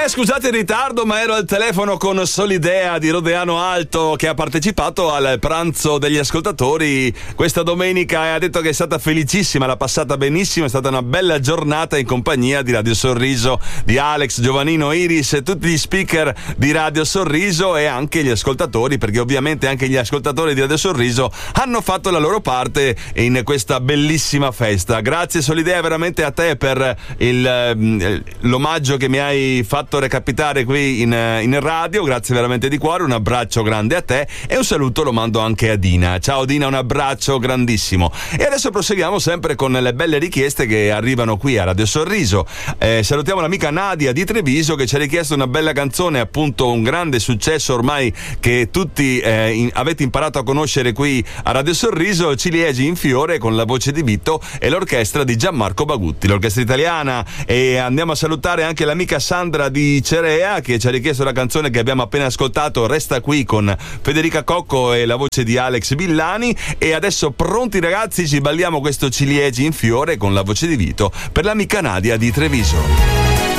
Scusate il ritardo, ma ero al telefono con Solidea di Rodeano Alto, che ha partecipato al pranzo degli ascoltatori questa domenica e ha detto che è stata felicissima, l'ha passata benissimo, è stata una bella giornata in compagnia di Radio Sorriso, di Alex, Giovanino, Iris e tutti gli speaker di Radio Sorriso e anche gli ascoltatori, perché ovviamente anche gli ascoltatori di Radio Sorriso hanno fatto la loro parte in questa bellissima festa. Grazie Solidea veramente a te per l'omaggio che mi hai fatto recapitare qui in radio, grazie veramente di cuore, un abbraccio grande a te e un saluto lo mando anche a Dina. Ciao Dina, un abbraccio grandissimo. E adesso proseguiamo sempre con le belle richieste che arrivano qui a Radio Sorriso. Salutiamo l'amica Nadia di Treviso che ci ha richiesto una bella canzone, appunto un grande successo ormai che tutti avete imparato a conoscere qui a Radio Sorriso, Ciliegi in fiore con la voce di Vito e l'orchestra di Gianmarco Bagutti, l'orchestra italiana. E andiamo a salutare anche l'amica Sandra di Cerea che ci ha richiesto la canzone che abbiamo appena ascoltato, Resta qui, con Federica Cocco e la voce di Alex Villani. E adesso pronti ragazzi, ci balliamo questo Ciliegi in fiore con la voce di Vito per l'amica Nadia di Treviso.